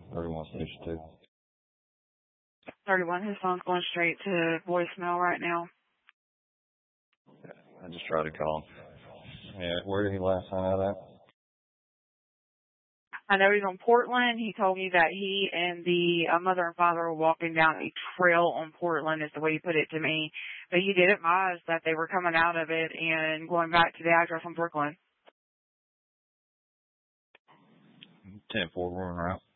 31 Station 2. 31, his phone's going straight to voicemail right now. Yeah, I just tried to call him. Yeah, where did he last sign out at? I know he's on Portland. He told me that he and the mother and father were walking down a trail on Portland, is the way he put it to me. But he did advise that they were coming out of it and going back to the address on Brooklyn. 10-4 running route.